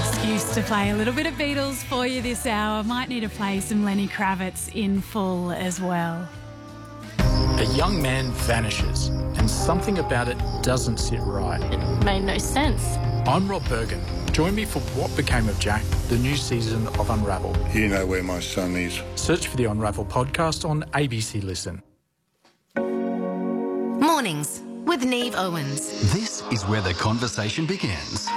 excuse to play a little bit of Beatles for you this hour. Might need to play some Lenny Kravitz in full as well. A young man vanishes and something about it doesn't sit right. It made no sense. I'm Rob Bergen. Join me for What Became of Jack, the new season of Unravel. You know where my son is. Search for the Unravel podcast on ABC Listen. Mornings with Neve Owens. This is where the conversation begins.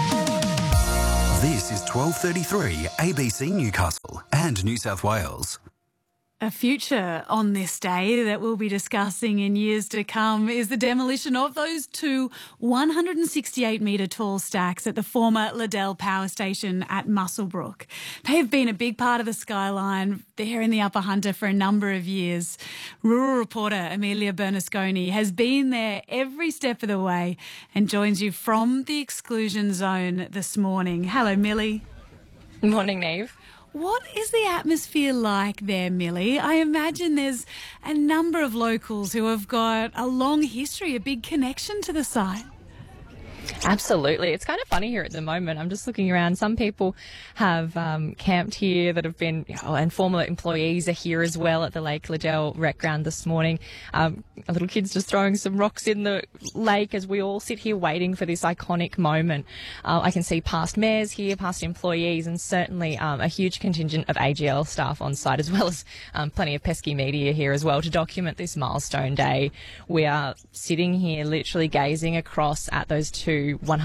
This is 12:33 ABC Newcastle and New South Wales. A future on this day that we'll be discussing in years to come is the demolition of those two 168-metre tall stacks at the former Liddell Power Station at Muswellbrook. They have been a big part of the skyline there in the Upper Hunter for a number of years. Rural reporter Amelia Bernasconi has been there every step of the way and joins you from the exclusion zone this morning. Hello, Millie. Morning, Neve. What is the atmosphere like there, Millie? I imagine there's a number of locals who have got a long history, a big connection to the site. Absolutely. It's kind of funny here at the moment. I'm just looking around. Some people have camped here that have been, and former employees are here as well at the Lake Liddell Rec Ground this morning. A little kid's just throwing some rocks in the lake as we all sit here waiting for this iconic moment. I can see past mayors here, past employees, and certainly a huge contingent of AGL staff on site, as well as plenty of pesky media here as well to document this milestone day. We are sitting here literally gazing across at those two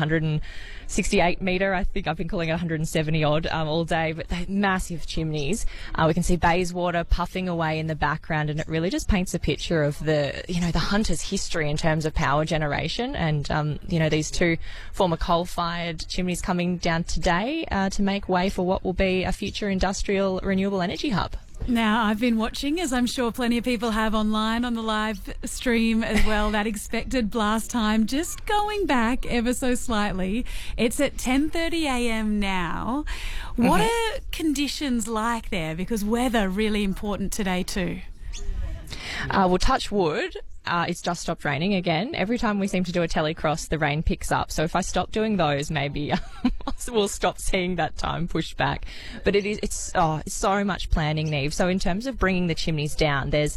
168-metre, I think I've been calling it 170 odd all day, but they're massive chimneys. We can see Bayswater puffing away in the background, and it really just paints a picture of the Hunter's history in terms of power generation. And these two former coal-fired chimneys coming down today to make way for what will be a future industrial renewable energy hub. Now, I've been watching, as I'm sure plenty of people have online on the live stream as well, that expected blast time just going back ever so slightly. It's at 10:30 a.m. now. What are conditions like there? Because weather really important today too. We'll touch wood. It's just stopped raining again. Every time we seem to do a telecross, the rain picks up. So if I stop doing those, maybe we'll stop seeing that time pushed back. But it's so much planning, Neve. So in terms of bringing the chimneys down, there's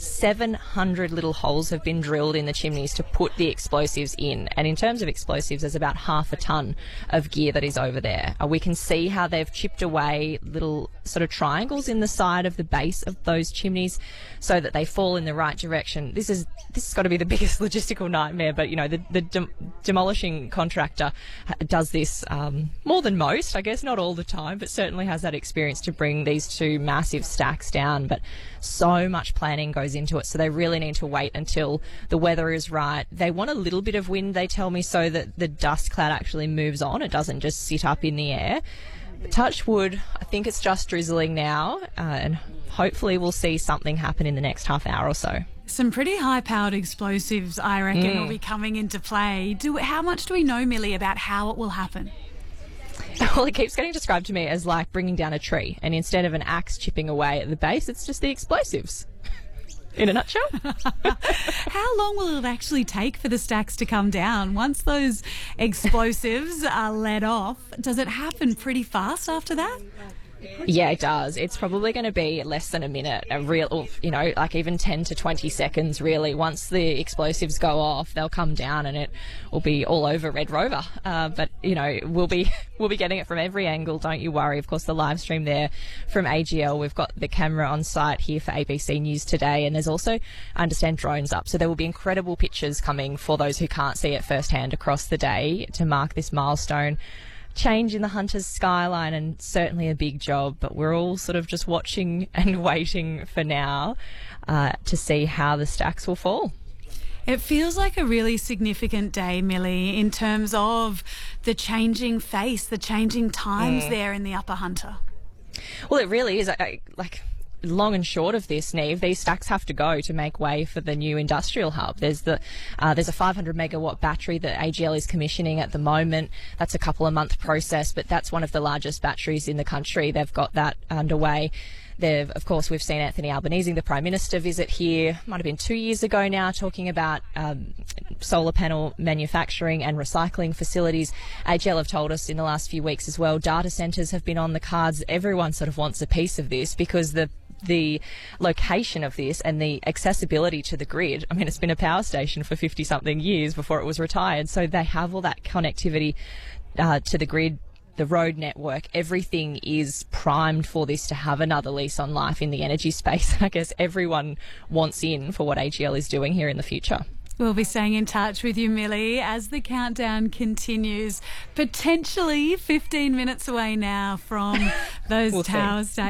700 little holes have been drilled in the chimneys to put the explosives in. And in terms of explosives, there's about half a tonne of gear that is over there. We can see how they've chipped away little sort of triangles in the side of the base of those chimneys so that they fall in the right direction. This has got to be the biggest logistical nightmare, but the demolishing contractor does this more than most, I guess, not all the time, but certainly has that experience to bring these two massive stacks down. But so much planning goes into it, so they really need to wait until the weather is right. They want a little bit of wind, they tell me, so that the dust cloud actually moves on. It doesn't just sit up in the air. Touch wood, I think it's just drizzling now, and hopefully we'll see something happen in the next half hour or so. Some pretty high-powered explosives, I reckon, will be coming into play. How much do we know, Millie, about how it will happen? Well, it keeps getting described to me as like bringing down a tree, and instead of an axe chipping away at the base, it's just the explosives. In a nutshell. How long will it actually take for the stacks to come down? Once those explosives are let off, does it happen pretty fast after that? Yeah, it does. It's probably going to be less than a minute, like even 10 to 20 seconds, really. Once the explosives go off, they'll come down and it will be all over Red Rover. But we'll be getting it from every angle, don't you worry. Of course, the live stream there from AGL, we've got the camera on site here for ABC News today, and there's also, I understand, drones up. So there will be incredible pictures coming for those who can't see it firsthand across the day to mark this milestone. Change in the Hunter's skyline, and certainly a big job, but we're all sort of just watching and waiting for now to see how the stacks will fall. It feels like a really significant day, Millie, in terms of the changing face, the changing times there in the Upper Hunter. Well, it really is. Long and short of this, Neve, these stacks have to go to make way for the new industrial hub. There's a 500 megawatt battery that AGL is commissioning at the moment. That's a couple of month process, but that's one of the largest batteries in the country. They've got that underway. Of course, we've seen Anthony Albanese, the Prime Minister, visit here, might have been 2 years ago now, talking about solar panel manufacturing and recycling facilities. AGL have told us in the last few weeks as well, data centres have been on the cards. Everyone sort of wants a piece of this because the location of this and the accessibility to the grid. I mean, it's been a power station for 50-something years before it was retired, so they have all that connectivity to the grid, the road network. Everything is primed for this to have another lease on life in the energy space. I guess everyone wants in for what AGL is doing here in the future. We'll be staying in touch with you, Millie, as the countdown continues. Potentially 15 minutes away now from those tower stations.